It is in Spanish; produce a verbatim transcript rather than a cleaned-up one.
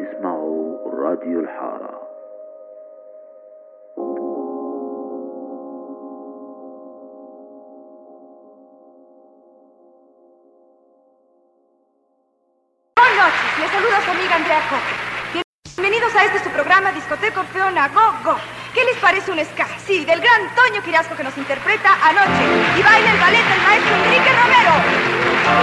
تسمعوا راديو الحارة. Buenas noches, les saluda su amiga Andrea Coque. Bienvenidos a este su programa Discoteca Orfeona Go Go. ¿Qué les parece un ska? Sí, del gran Toño Quirasco que nos interpreta Anoche. Y baila el ballet del maestro Enrique Romero.